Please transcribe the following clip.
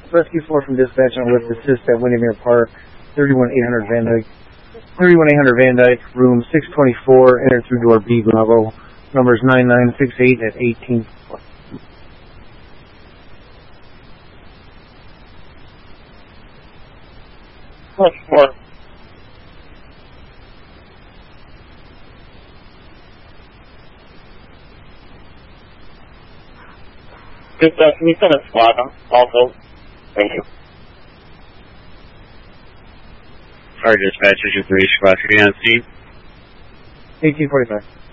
Rescue 4 from dispatch on lift assist at Windermere Park, 31800 Van Dyke. 31800 Van Dyke, room 624, enter through door B, Bravo. Numbers 9968 at 18. Plus 4. Can you send a squad also? Thank you. Our dispatch is your 3 squad. Should be on scene. 1845.